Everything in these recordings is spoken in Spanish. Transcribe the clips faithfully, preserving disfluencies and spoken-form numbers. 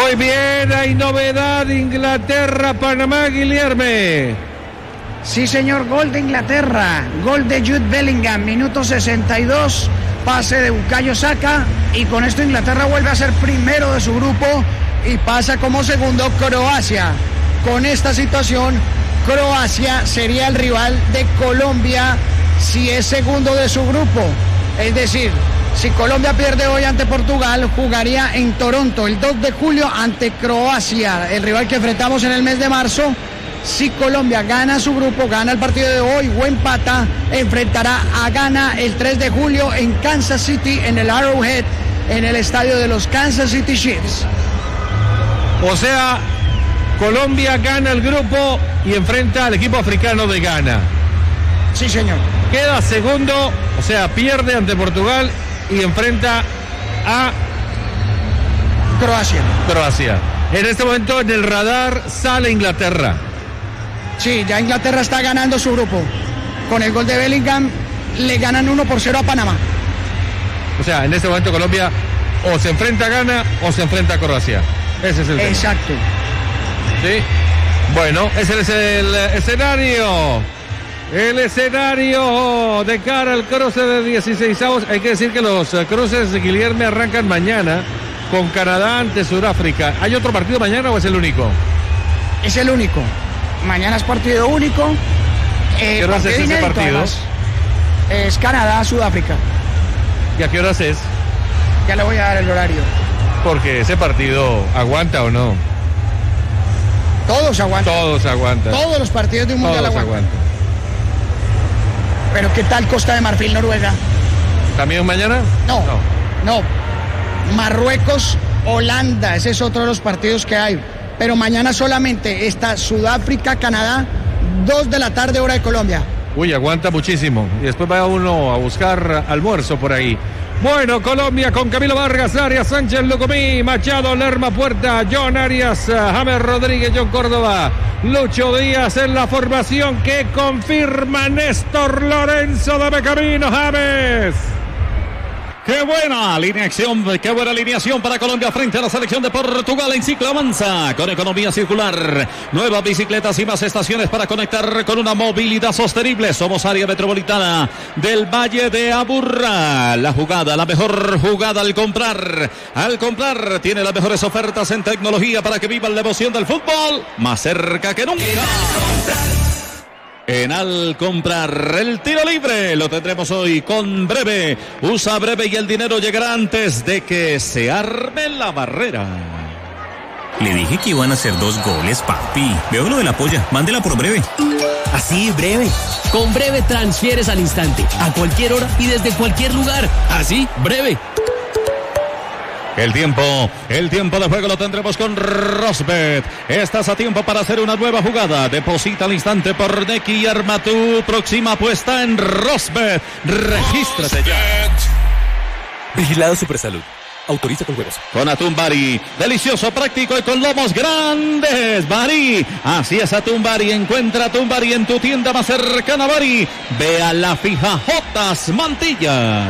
Muy bien, hay novedad, Inglaterra, Panamá, Guilherme. Sí, señor, gol de Inglaterra, gol de Jude Bellingham, minuto sesenta y dos, pase de Bukayo Saka, y con esto Inglaterra vuelve a ser primero de su grupo y pasa como segundo Croacia. Con esta situación, Croacia sería el rival de Colombia si es segundo de su grupo. Es decir, si Colombia pierde hoy ante Portugal, jugaría en Toronto el dos de julio ante Croacia, el rival que enfrentamos en el mes de marzo. Si Colombia gana su grupo, gana el partido de hoy o empata, enfrentará a Ghana el tres de julio en Kansas City, en el Arrowhead, en el estadio de los Kansas City Chiefs. O sea, Colombia gana el grupo y enfrenta al equipo africano de Ghana. Sí, señor. Queda segundo, o sea, pierde ante Portugal y enfrenta a Croacia. Croacia. En este momento en el radar sale Inglaterra. Sí, ya Inglaterra está ganando su grupo. Con el gol de Bellingham le ganan uno por cero a Panamá. O sea, en este momento Colombia o se enfrenta a Ghana o se enfrenta a Croacia. Ese es el tema. Exacto. Sí. Bueno, ese es el escenario. El escenario de cara al cruce de dieciseisavos. Hay que decir que los cruces de Guilherme arrancan mañana con Canadá ante Sudáfrica. ¿Hay otro partido mañana o es el único? Es el único. Mañana es partido único. Eh, ¿Qué horas es ese partido? Además, es Canadá-Sudáfrica. ¿Y a qué horas es? Ya le voy a dar el horario. Porque ese partido aguanta o no. Todos aguantan. Todos aguantan. Todos los partidos de un mundial Todos aguantan. aguantan. Pero ¿qué tal Costa de Marfil, Noruega? ¿También mañana? No, no. no. Marruecos, Holanda, ese es otro de los partidos que hay. Pero mañana solamente está Sudáfrica, Canadá, dos de la tarde, hora de Colombia. Uy, aguanta muchísimo. Y después va uno a buscar almuerzo por ahí. Bueno, Colombia con Camilo Vargas, Arias, Sánchez, Lucumí, Machado, Lerma, Puerta, John Arias, James Rodríguez, John Córdoba, Lucho Díaz en la formación que confirma Néstor Lorenzo. Dame camino, James. Qué buena alineación, qué buena alineación para Colombia frente a la selección de Portugal en ciclo avanza con economía circular, nuevas bicicletas y más estaciones para conectar con una movilidad sostenible. Somos área metropolitana del Valle de Aburrá. La jugada, la mejor jugada al comprar. Al comprar tiene las mejores ofertas en tecnología para que vivan la emoción del fútbol más cerca que nunca. En Al Comprar, el tiro libre lo tendremos hoy con Breve. Usa Breve y el dinero llegará antes de que se arme la barrera. Le dije que iban a hacer dos goles, papi. Veo lo de la polla, mándela por Breve. Así, Breve. Con Breve transfieres al instante, a cualquier hora y desde cualquier lugar. Así, Breve. El tiempo, el tiempo de juego lo tendremos con Rosbet. Estás a tiempo para hacer una nueva jugada. Deposita al instante por Neki y arma tu próxima apuesta en Rosbet. Regístrate ya. Vigilado Supersalud. Autoriza con huevos. Con atún Bari, delicioso, práctico y con lomos grandes. Bari, así es atún Bari. Encuentra atún Bari en tu tienda más cercana. Bari, ve a la fija Jotas Mantilla.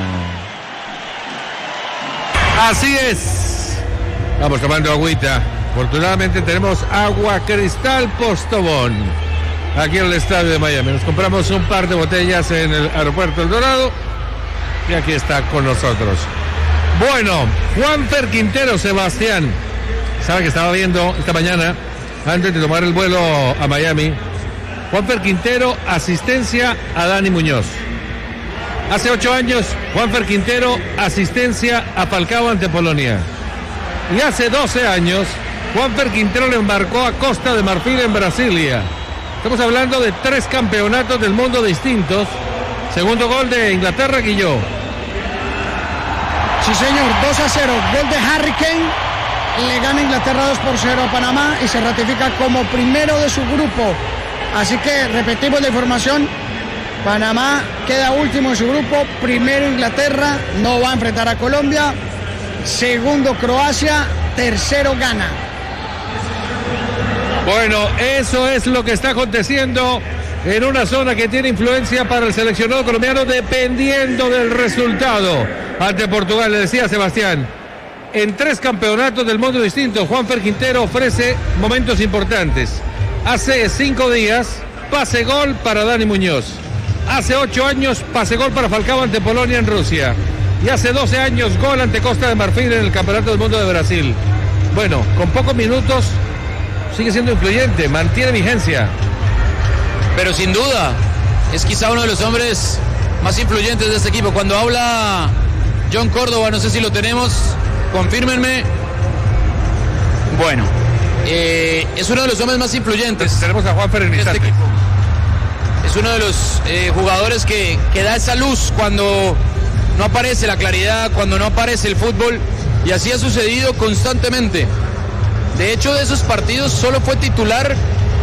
Así es. Vamos tomando agüita. Afortunadamente tenemos agua Cristal Postobón aquí en el estadio de Miami. Nos compramos un par de botellas en el aeropuerto El Dorado y aquí está con nosotros. Bueno, Juanfer Quintero, Sebastián. Sabe que estaba viendo esta mañana, antes de tomar el vuelo a Miami, Juanfer Quintero, asistencia a Dani Muñoz. Hace ocho años, Juanfer Quintero, asistencia a Falcao ante Polonia. Y hace doce años, Juanfer Quintero le embarcó a Costa de Marfil en Brasilia. Estamos hablando de tres campeonatos del mundo distintos. Segundo gol de Inglaterra, Guilló. Sí, señor, dos a cero. Gol de Harry Kane. Le gana Inglaterra dos por cero a Panamá y se ratifica como primero de su grupo. Así que repetimos la información. Panamá queda último en su grupo, primero Inglaterra, no va a enfrentar a Colombia, segundo Croacia, tercero Ghana. Bueno, eso es lo que está aconteciendo en una zona que tiene influencia para el seleccionado colombiano dependiendo del resultado ante Portugal. Le decía Sebastián, en tres campeonatos del mundo distintos. Juanfer Quintero ofrece momentos importantes. Hace cinco días, pase gol para Dani Muñoz. Hace ocho años, pase gol para Falcao ante Polonia en Rusia. Y hace doce años, gol ante Costa de Marfil en el Campeonato del Mundo de Brasil. Bueno, con pocos minutos sigue siendo influyente, mantiene vigencia. Pero sin duda, es quizá uno de los hombres más influyentes de este equipo. Cuando habla John Córdoba, no sé si lo tenemos, confírmenme. Bueno, eh, es uno de los hombres más influyentes. Tenemos a Juanfer en este equipo. Es uno de los eh, jugadores que, que da esa luz cuando no aparece la claridad, cuando no aparece el fútbol, y así ha sucedido constantemente. De hecho, de esos partidos solo fue titular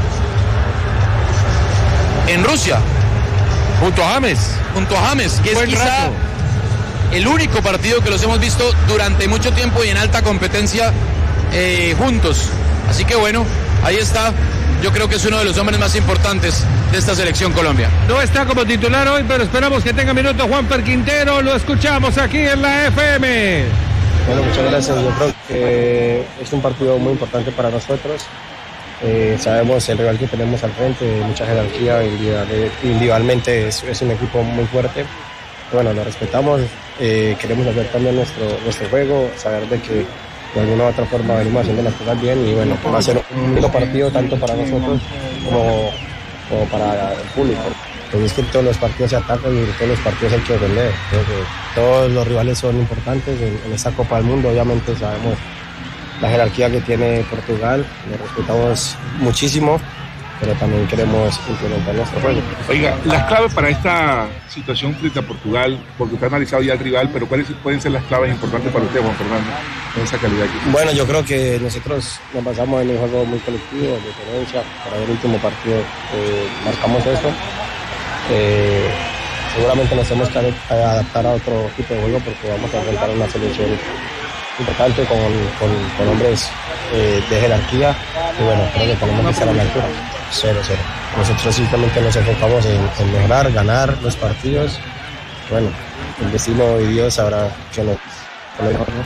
en Rusia. Junto a James. Junto a James, que Buen es quizá rato. el único partido que los hemos visto durante mucho tiempo y en alta competencia eh, juntos. Así que bueno, ahí está. Yo creo que es uno de los hombres más importantes de esta selección Colombia. No está como titular hoy, pero esperamos que tenga minutos Juanfer Quintero. Lo escuchamos aquí en la F M. Bueno, muchas gracias. Yo creo que es un partido muy importante para nosotros. Eh, sabemos el rival que tenemos al frente, mucha jerarquía, individualmente es, es un equipo muy fuerte. Bueno, lo respetamos, eh, queremos hacer también nuestro, nuestro juego, saber de que de alguna u otra forma venimos haciendo las cosas bien y bueno, va a ser un lindo partido tanto para nosotros como, como para el público. Pues es que todos los partidos se atacan y todos los partidos hay que defender. Creo que todos los rivales son importantes en, en esta Copa del Mundo. Obviamente sabemos la jerarquía que tiene Portugal, lo respetamos muchísimo, pero también queremos implementar nuestro juego. Oiga, las claves para esta situación frente a Portugal, porque usted ha analizado ya el rival, pero ¿cuáles pueden ser las claves importantes para usted, Juan Fernando, en esa calidad aquí? Bueno, yo creo que nosotros nos basamos en un juego muy colectivo, de diferencia. Para el último partido eh, marcamos eso. Eh, seguramente nos tenemos que adaptar a otro tipo de juego porque vamos a enfrentar una selección importante con, con, con hombres eh, de jerarquía y bueno, creo que tenemos que estar a la altura. Cero, cero. Nosotros simplemente nos enfocamos en, en mejorar, ganar los partidos. Bueno, el destino de Dios sabrá que no. Que no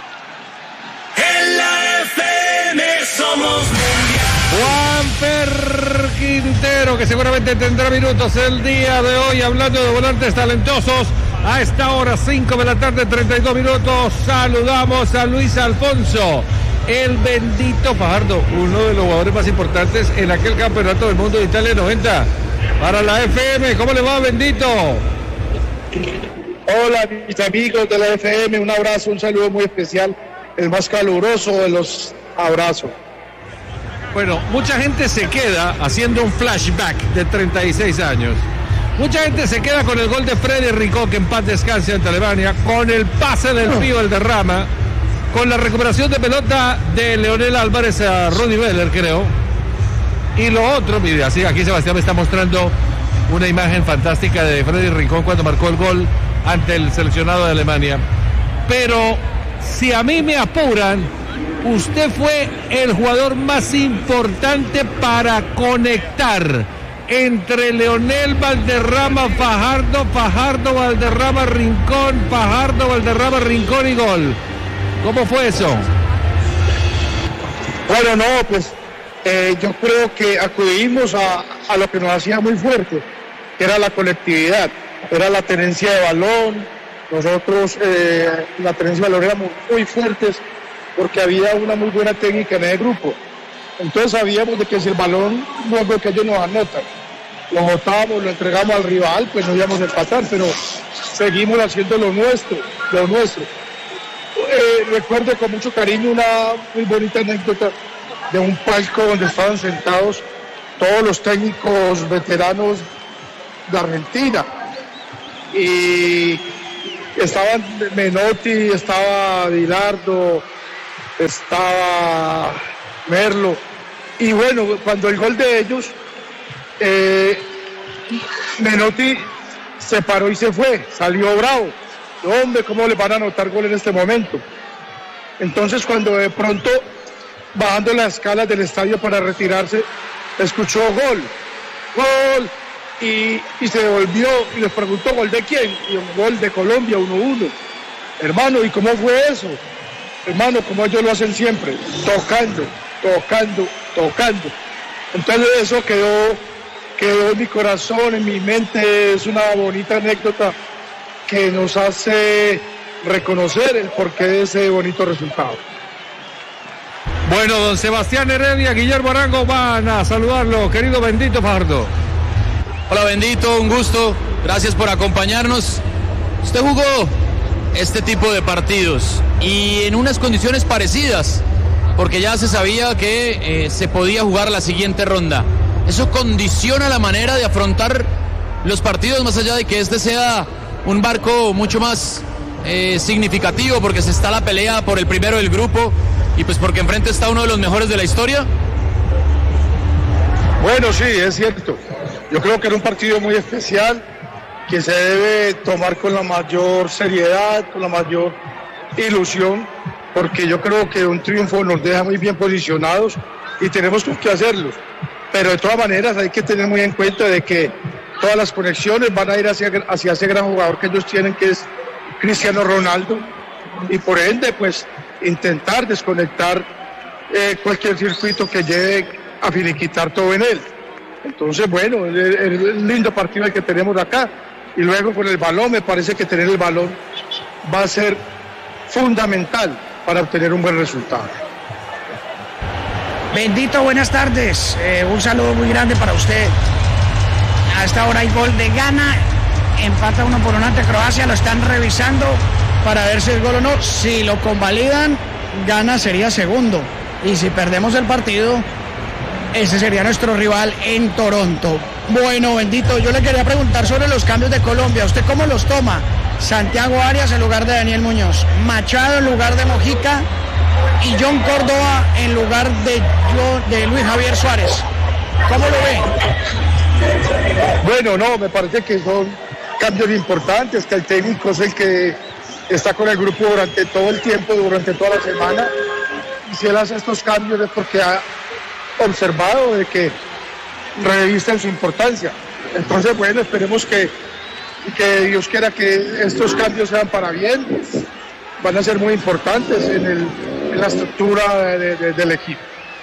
en la F M somos Juanfer Quintero, que seguramente tendrá minutos el día de hoy, hablando de volantes talentosos. A esta hora, cinco de la tarde, treinta y dos minutos, saludamos a Luis Alfonso, el bendito Fajardo, uno de los jugadores más importantes en aquel campeonato del mundo de Italia noventa. Para la F M, ¿cómo le va, bendito? Hola, mis amigos de la F M, un abrazo, un saludo muy especial, el más caluroso de los abrazos. Bueno, mucha gente se queda haciendo un flashback de treinta y seis años. Mucha gente se queda con el gol de Freddy Rincón, que en paz descanse ante Alemania, con el pase del Pío Valderrama, con la recuperación de pelota de Leonel Álvarez a Ronnie Beller, creo. Y lo otro, mire, así aquí Sebastián me está mostrando una imagen fantástica de Freddy Rincón cuando marcó el gol ante el seleccionado de Alemania. Pero si a mí me apuran, usted fue el jugador más importante para conectar entre Leonel Valderrama, Fajardo, Fajardo, Valderrama, Rincón, Fajardo, Valderrama, Rincón y gol. ¿Cómo fue eso? Bueno, no, pues eh, yo creo que acudimos a, a lo que nos hacía muy fuerte, que era la colectividad, era la tenencia de balón. Nosotros, eh, la tenencia de balón éramos muy fuertes porque había una muy buena técnica en el grupo. Entonces sabíamos de que si el balón no es lo que ellos nos anotan, lo botábamos, lo entregamos al rival, pues no íbamos a empatar, pero seguimos haciendo lo nuestro, lo nuestro. Eh, recuerdo con mucho cariño una muy bonita anécdota de un palco donde estaban sentados todos los técnicos veteranos de Argentina. Y estaban Menotti, estaba Bilardo, estaba Merlo. Y bueno, cuando el gol de ellos, eh, Menotti se paró y se fue, salió bravo. Hombre, ¿cómo le van a anotar gol en este momento? Entonces, cuando de pronto, bajando las escalas del estadio para retirarse, escuchó gol, gol, y, y se devolvió y les preguntó, ¿gol de quién? Y un gol de Colombia, uno uno. Hermano, ¿y cómo fue eso? hermano, como ellos lo hacen siempre, tocando, tocando, tocando. Entonces eso quedó, quedó en mi corazón, en mi mente, es una bonita anécdota que nos hace reconocer el porqué de ese bonito resultado. Bueno, don Sebastián Heredia, Guillermo Arango van a saludarlo. Querido Bendito Fajardo. Hola Bendito, un gusto, gracias por acompañarnos. Usted jugó este tipo de partidos y en unas condiciones parecidas, porque ya se sabía que eh, se podía jugar la siguiente ronda. Eso condiciona la manera de afrontar los partidos, más allá de que este sea un barco mucho más eh, significativo, porque se está la pelea por el primero del grupo y pues porque enfrente está uno de los mejores de la historia. Bueno, sí, es cierto. Yo creo que era un partido muy especial que se debe tomar con la mayor seriedad, con la mayor ilusión, porque yo creo que un triunfo nos deja muy bien posicionados y tenemos que hacerlo. Pero de todas maneras hay que tener muy en cuenta de que todas las conexiones van a ir hacia, hacia ese gran jugador que ellos tienen, que es Cristiano Ronaldo, y por ende pues intentar desconectar eh, cualquier circuito que lleve a finiquitar todo en él. Entonces bueno, el, el lindo partido el que tenemos acá, y luego con el balón, me parece que tener el balón va a ser fundamental para obtener un buen resultado. Bendito, buenas tardes, eh, un saludo muy grande para usted. A esta hora hay gol de Ghana, empata uno por uno ante Croacia, lo están revisando para ver si es gol o no. Si lo convalidan, Ghana sería segundo, y si perdemos el partido, ese sería nuestro rival en Toronto. Bueno, Bendito, yo le quería preguntar sobre los cambios de Colombia. ¿Usted cómo los toma? Santiago Arias en lugar de Daniel Muñoz, Machado en lugar de Mojica y John Córdoba en lugar de, de Luis Javier Suárez. ¿Cómo lo ve? Bueno, no, me parece que son cambios importantes, que el técnico es el que está con el grupo durante todo el tiempo, durante toda la semana. Y si él hace estos cambios es porque ha observado de que revisten su importancia. Entonces, bueno, esperemos que, que Dios quiera que estos cambios sean para bien. Van a ser muy importantes en, el, en la estructura de, de, del equipo.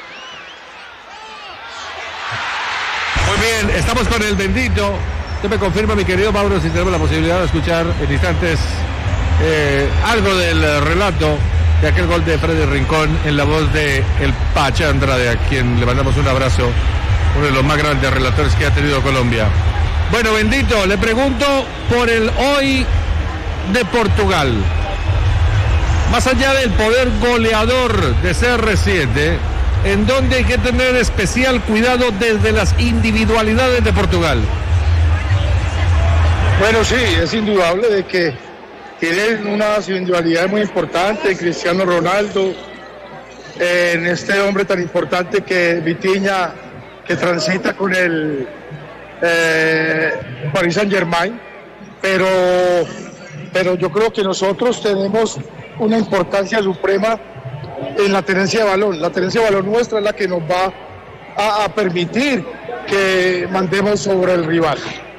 Muy bien, estamos con el Bendito. Usted me confirma, mi querido Mauro, si tenemos la posibilidad de escuchar en instantes eh, algo del relato de aquel gol de Freddy Rincón en la voz de el Pacha Andrade, a quien le mandamos un abrazo, uno de los más grandes relatores que ha tenido Colombia. Bueno, Bendito, le pregunto por el hoy de Portugal. Más allá del poder goleador de C R siete, ¿en dónde hay que tener especial cuidado desde las individualidades de Portugal? Bueno, sí, es indudable de que tienen unas individualidades muy importantes, Cristiano Ronaldo, eh, en este hombre tan importante que Vitinha, que transita con el eh, Paris Saint-Germain, pero, pero yo creo que nosotros tenemos una importancia suprema en la tenencia de balón. La tenencia de balón nuestra es la que nos va a, a permitir que mandemos sobre el rival.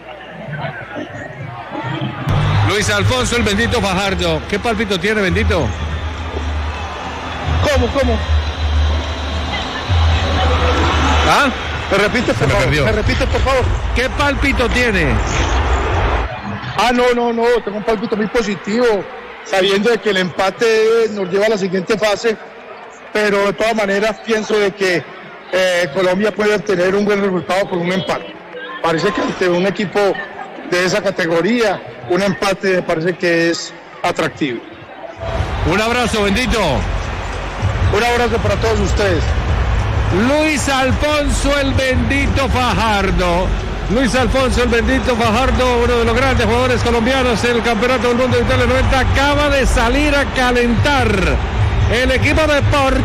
Luis Alfonso, el Bendito Fajardo. ¿Qué pálpito tiene, Bendito? ¿Cómo, cómo? ¿Ah? ¿Me repite, por favor? ¿Me repite, por favor? ¿Qué pálpito tiene? Ah, no, no, no. Tengo un pálpito muy positivo, sabiendo de que el empate nos lleva a la siguiente fase, pero de todas maneras pienso de que eh, Colombia puede obtener un buen resultado con un empate. Parece que ante un equipo de esa categoría, un empate me parece que es atractivo. Un abrazo, Bendito. Un abrazo para todos ustedes. Luis Alfonso, el Bendito Fajardo. Luis Alfonso, el Bendito Fajardo, uno de los grandes jugadores colombianos en el Campeonato del Mundo de Italia noventa, acaba de salir a calentar el equipo de Portugal.